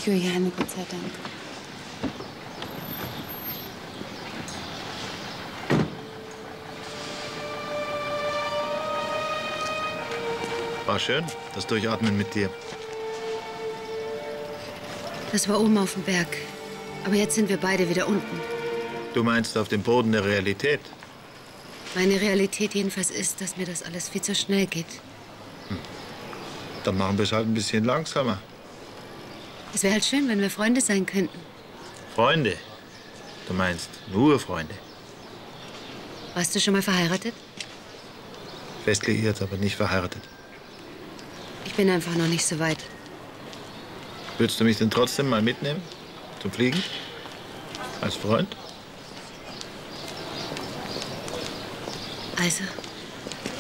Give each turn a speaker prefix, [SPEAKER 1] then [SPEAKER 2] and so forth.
[SPEAKER 1] Juliane, Gott sei Dank.
[SPEAKER 2] War schön, das Durchatmen mit dir.
[SPEAKER 1] Das war oben auf dem Berg. Aber jetzt sind wir beide wieder unten.
[SPEAKER 2] Du meinst auf dem Boden der Realität?
[SPEAKER 1] Meine Realität jedenfalls ist, dass mir das alles viel zu schnell geht.
[SPEAKER 2] Dann machen wir es halt ein bisschen langsamer.
[SPEAKER 1] Es wäre halt schön, wenn wir Freunde sein könnten.
[SPEAKER 2] Freunde? Du meinst nur Freunde?
[SPEAKER 1] Warst du schon mal verheiratet?
[SPEAKER 2] Fest liiert, aber nicht verheiratet.
[SPEAKER 1] Ich bin einfach noch nicht so weit.
[SPEAKER 2] Würdest du mich denn trotzdem mal mitnehmen? Zum Fliegen? Als Freund?
[SPEAKER 1] Also,